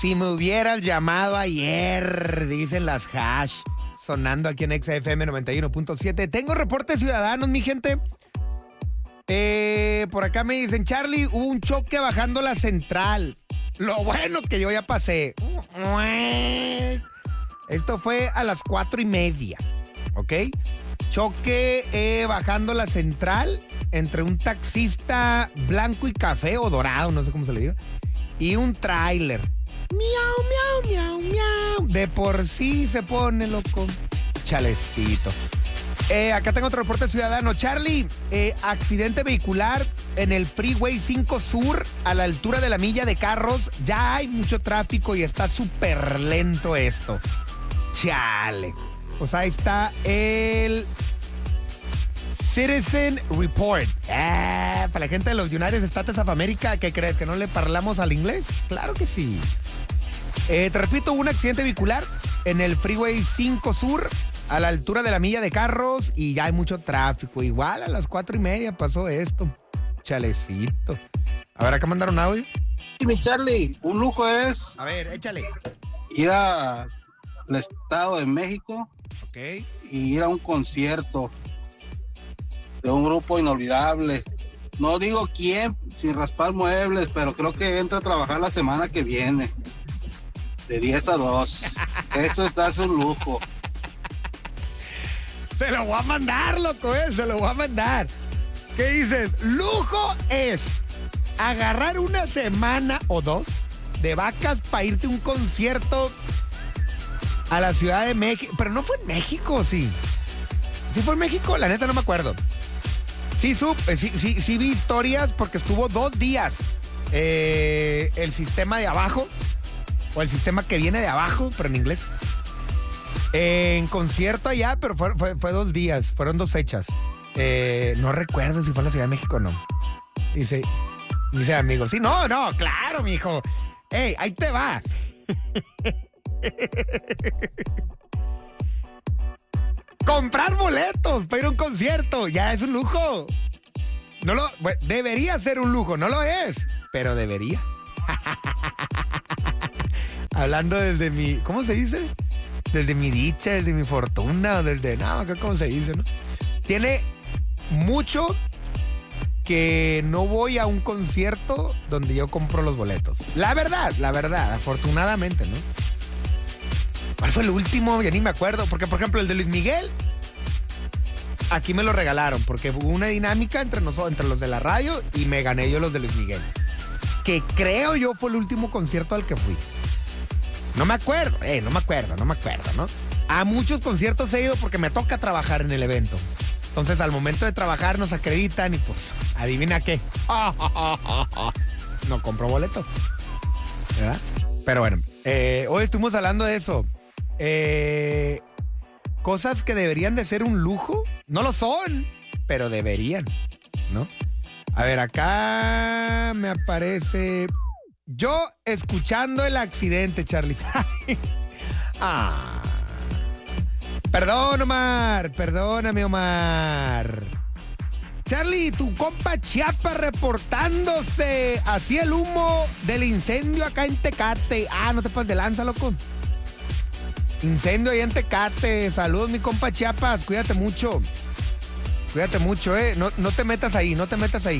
Si me hubieras llamado ayer, dicen las hash, sonando aquí en XFM 91.7. Tengo reportes ciudadanos, mi gente. Por acá me dicen, Charlie, hubo un choque bajando la central. Lo bueno que yo ya pasé. Esto fue a las 4:30, ¿ok? Choque bajando la central entre un taxista blanco y café o dorado, no sé cómo se le diga, y un tráiler. Miau, miau, miau, miau. De por sí se pone loco. Chalecito. Acá tengo otro reporte ciudadano. Charlie, accidente vehicular en el Freeway 5 Sur a la altura de la milla de carros. Ya hay mucho tráfico y está súper lento esto. Chale. Pues ahí está el Citizen Report. Para la gente de los United States of America, ¿qué crees? ¿Que no le parlamos al inglés? Claro que sí. Te repito, hubo un accidente vehicular en el Freeway 5 Sur a la altura de la milla de carros y ya hay mucho tráfico. Igual a las 4:30 pasó esto. Chalecito. A ver, acá mandaron audio. Y mi Charlie, un lujo es... A ver, échale. Ir al Estado de México. Ok. Y ir a un concierto de un grupo inolvidable. No digo quién, sin raspar muebles, pero creo que entra a trabajar la semana que viene. De 10 a 2. Eso es darse un lujo. Se lo voy a mandar, loco, se lo voy a mandar. ¿Qué dices? Lujo es agarrar una semana o dos de vacas para irte a un concierto a la Ciudad de México. Pero no fue en México, sí. ¿Sí fue en México? La neta no me acuerdo. Sí, sí vi historias porque estuvo 2 días el sistema de abajo, o el sistema que viene de abajo, pero en inglés. En concierto allá, pero fue 2 días, fueron 2 fechas. No recuerdo si fue en la Ciudad de México o no. Dice amigo, sí, no, claro, mijo. Ey, ahí te va. Comprar boletos para ir a un concierto ya es un lujo. Debería ser un lujo, no lo es, pero debería. Hablando desde mi, ¿cómo se dice? Desde mi dicha, desde mi fortuna, desde, no, ¿cómo se dice, no? Tiene mucho que no voy a un concierto donde yo compro los boletos. La verdad, afortunadamente, ¿no? ¿Cuál fue el último? Ya ni me acuerdo. Porque, por ejemplo, el de Luis Miguel, aquí me lo regalaron, porque hubo una dinámica entre los de la radio y me gané yo los de Luis Miguel. Que creo yo fue el último concierto al que fui. No me acuerdo, ¿no? A muchos conciertos he ido porque me toca trabajar en el evento. Entonces, al momento de trabajar nos acreditan y pues, adivina qué. No compro boleto. ¿Verdad? Pero bueno, hoy estuvimos hablando de eso. Cosas que deberían de ser un lujo. No lo son, pero deberían, ¿no? A ver, acá me aparece... Yo escuchando el accidente, Charlie. Perdón, Omar. Perdóname, Omar. Charlie, tu compa Chiapa reportándose. Así el humo del incendio acá en Tecate. No te pases de lanza, loco. Incendio ahí en Tecate. Saludos, mi compa Chiapas. Cuídate mucho. No te metas ahí, no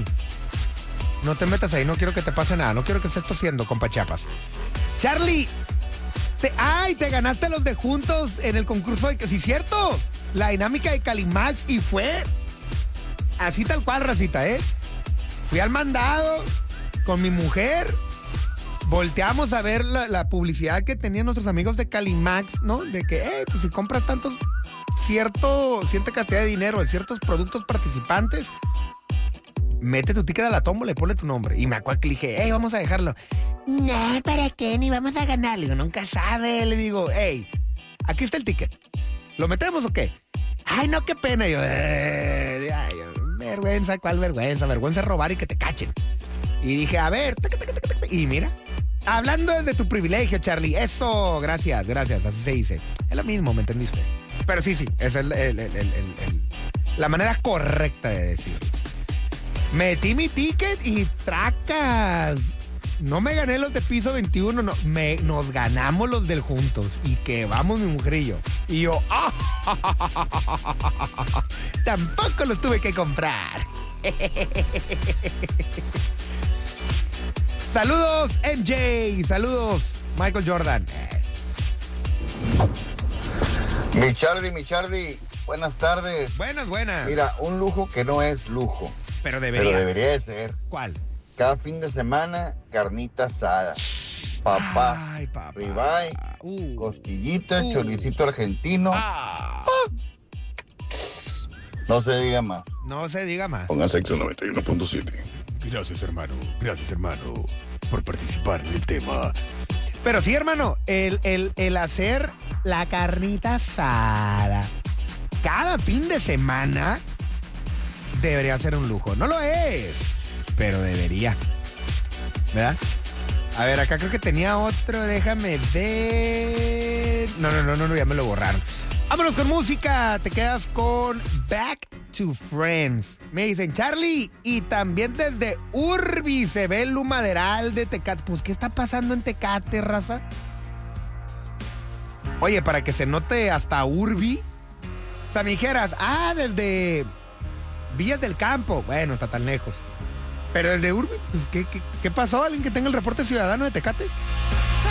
quiero que te pase nada. No quiero que estés tosiendo, compa Chiapas. Charlie, te ganaste los de Juntos en el concurso de... Sí, cierto. La dinámica de Calimax y fue así tal cual, racita, Fui al mandado con mi mujer. Volteamos a ver la publicidad que tenían nuestros amigos de Calimax, ¿no? De que, pues si compras cierta cantidad de dinero de ciertos productos participantes, mete tu ticket a la tómbola y ponle tu nombre. Y me acuerdo que le dije, vamos a dejarlo. No, ¿para qué? Ni vamos a ganar. Le digo, nunca sabe. Le digo, aquí está el ticket. ¿Lo metemos o qué? Ay, no, qué pena. Y yo, vergüenza, ¿cuál vergüenza? Vergüenza es robar y que te cachen. Y dije, a ver, y mira, hablando desde tu privilegio, Charlie. Eso, gracias, así se dice. Es lo mismo, ¿me entendiste? Pero sí, es la manera correcta de decirlo. Metí mi ticket y tracas. No me gané los de piso 21, no, nos ganamos los del juntos. Y que vamos mi mujer y yo. Y yo, tampoco los tuve que comprar. Saludos, MJ. Saludos, Michael Jordan. Mi Charlie, buenas tardes. Buenas. Mira, un lujo que no es lujo. Pero debería de ser. ¿Cuál? Cada fin de semana, carnita asada. Papá. Ay, papá. Ribeye, costillitas, choricito argentino. No se diga más. No se diga más. Pongan Sexo 91.7. Gracias, hermano, por participar en el tema. Pero sí, hermano, el hacer la carnita asada cada fin de semana debería ser un lujo. No lo es, pero debería. ¿Verdad? A ver, acá creo que tenía otro, déjame ver. No, ya me lo borraron. Vámonos con música, te quedas con Back to Friends. Me dicen, Charlie, y también desde Urbi se ve el humaderal de Tecate. Pues, ¿qué está pasando en Tecate, raza? Oye, para que se note hasta Urbi. O sea, me dijeras, desde Villas del Campo. Bueno, está tan lejos. Pero desde Urbi, pues, ¿qué pasó? ¿Alguien que tenga el reporte ciudadano de Tecate?